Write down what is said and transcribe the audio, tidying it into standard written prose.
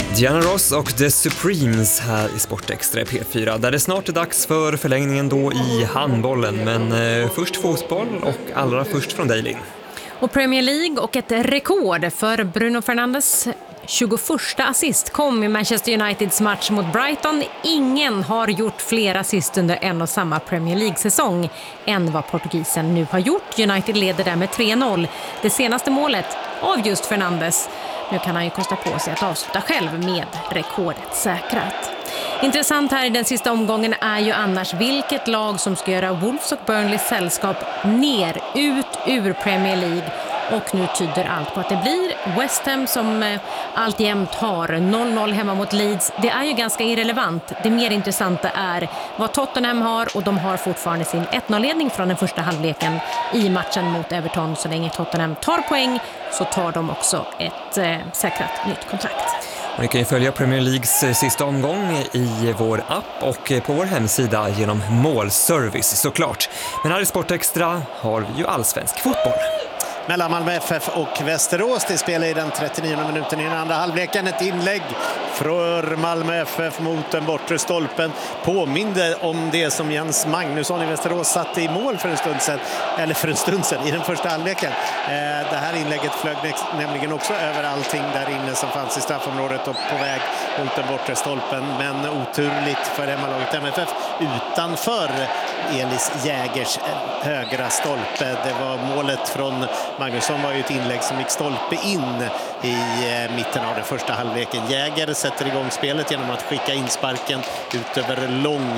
Diana Ross och The Supremes här i Sportextra P4 där det snart är dags för förlängningen då i handbollen, men först fotboll och allra först från dig, Linn. Och Premier League och ett rekord för Bruno Fernandes 21 assist kom i Manchester Uniteds match mot Brighton. Ingen har gjort fler assist under en och samma Premier League-säsong än vad portugisen nu har gjort. United leder där med 3-0. Det senaste målet av just Fernandes. Nu kan han ju kosta på sig att avsluta själv med rekordet säkrat. Intressant här i den sista omgången är ju annars vilket lag som ska göra Wolves och Burnleys sällskap ut ur Premier League. Och nu tyder allt på att det blir West Ham som alltjämt har 0-0 hemma mot Leeds. Det är ju ganska irrelevant. Det mer intressanta är vad Tottenham har, och de har fortfarande sin 1-0-ledning från den första halvleken i matchen mot Everton. Så länge Tottenham tar poäng så tar de också ett säkrat nytt kontrakt. Ni kan ju följa Premier Leagues sista omgång i vår app och på vår hemsida genom målservice såklart. Men här i Sportextra har vi ju allsvensk fotboll. Mellan Malmö FF och Västerås. Det spelar i den 39 minuten i den andra halvleken. Ett inlägg för Malmö FF mot den bortre stolpen. Påminde om det som Jens Magnusson i Västerås satte i mål för en stund sedan i den första halvleken. Det här inlägget flög nämligen också över allting där inne som fanns i straffområdet och på väg mot den bortre stolpen. Men oturligt för hemmalaget MFF utanför Elis Jägers högra stolpe. Det var målet från Magnusson, var ju ett inlägg som gick stolpe in i mitten av den första halvleken. Jäger sätter igång spelet genom att skicka in sparken ut över lång